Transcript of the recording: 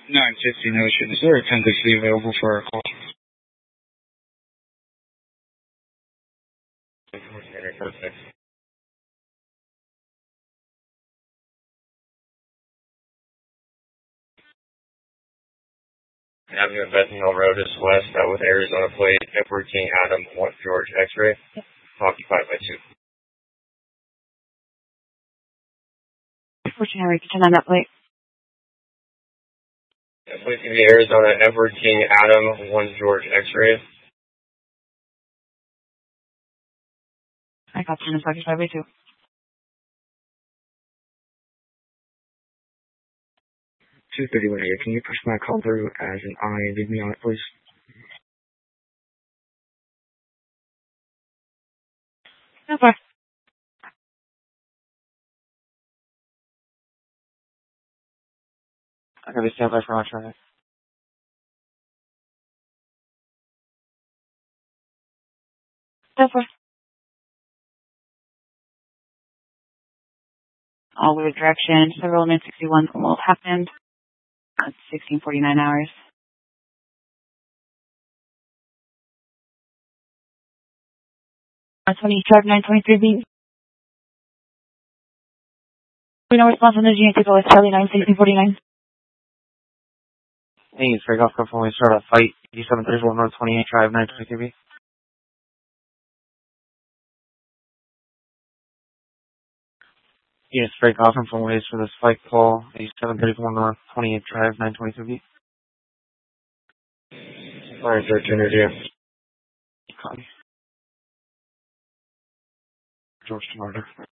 9:15 Ocean. Is there a 10 could be available for a call? Perfect. Avenue of Bethel Road is west with Arizona plate. Edward King Adam 1 George X-ray. Occupied by 2. Unfortunately, we can turn on that plate. Please give me Arizona Edward King Adam 1 George X-ray. I got you in a occupied by 2. 231 here. Can you push my call through as an I and leave me on it, please? No problem. I'm going to stand by for my turn. No problem. All weird direction. Several minutes 61 will happen. At 16:49 hours. 923B. We know response on the GNC call is Charlie 91649. Hey, it's Greg Off from we start a fight. 8731 North 28 Drive 923B. Yes, Greg Off from ways for this fight call. 8731 North 28 Drive 923B. Alright, search interview. Copy. George Martyr.